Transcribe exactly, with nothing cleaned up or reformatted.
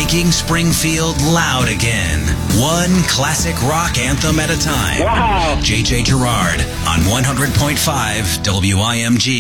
making Springfield loud again. One classic rock anthem at a time. Wow. J J Gerard on one hundred point five W I M G.